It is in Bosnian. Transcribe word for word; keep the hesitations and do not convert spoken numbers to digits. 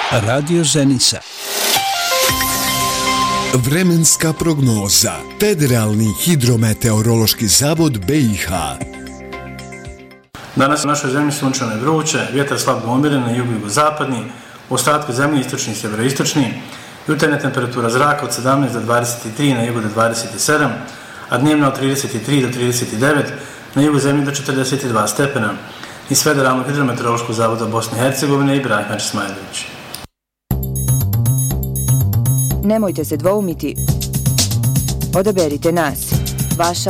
Radio Zenica. Vremenska prognoza. Federalni hidrometeorološki zavod B i H. Danas u našoj zemlji sunčano je vruće, vjetar slabo umiren na jugu i jugozapadni, u ostatku zemlje istočni i sjeveroistočni, jutarnja temperatura zraka od sedamnaest do dvadeset tri, na jugu do dvadeset sedam, a dnevna od trideset tri do trideset devet, na jugu zemlje do četrdeset dva stepena. Iz Federalnog hidrometeorološkog zavoda Bosne i Hercegovine, Ibrahim Ismailović. Nemojte se dvoumiti. Odaberite nas. Vaša